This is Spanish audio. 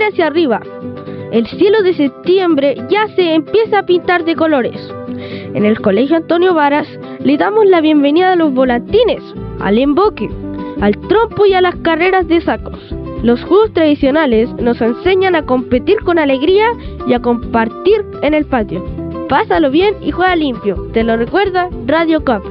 hacia arriba. El cielo de septiembre ya se empieza a pintar de colores. En el Colegio Antonio Varas le damos la bienvenida a los volatines, al emboque, al trompo y a las carreras de sacos. Los juegos tradicionales nos enseñan a competir con alegría y a compartir en el patio. Pásalo bien y juega limpio. Te lo recuerda Radio Cap.